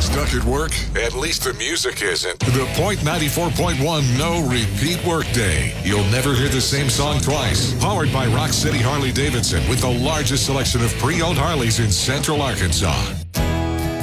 Stuck at work? At least the music isn't. The Point 94.1 No Repeat Workday. You'll never hear the same song twice. Powered by Rock City Harley Davidson with the largest selection of pre-owned Harleys in Central Arkansas.